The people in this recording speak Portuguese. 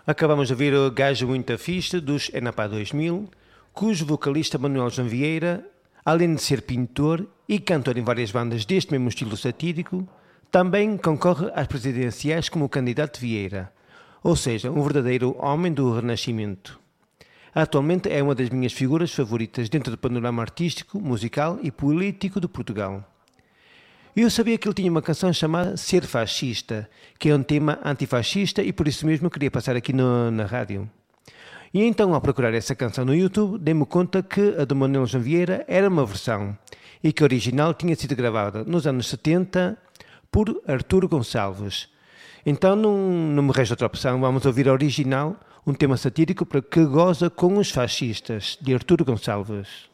Acabamos de ouvir o Gajo Muito Fixe dos Enapá 2000, cujo vocalista Manuel João Vieira, além de ser pintor e cantor em várias bandas deste mesmo estilo satírico, também concorre às presidenciais como candidato Vieira, ou seja, um verdadeiro homem do Renascimento. Atualmente é uma das minhas figuras favoritas dentro do panorama artístico, musical e político de Portugal. Eu sabia que ele tinha uma canção chamada Ser Fascista, que é um tema antifascista e por isso mesmo eu queria passar aqui na rádio. E então, ao procurar essa canção no YouTube, dei-me conta que a do Manuel João Vieira era uma versão e que a original tinha sido gravada nos anos 70 por Artur Gonçalves. Então não me resta outra opção, vamos ouvir a original, um tema satírico para que goza com os fascistas, de Artur Gonçalves.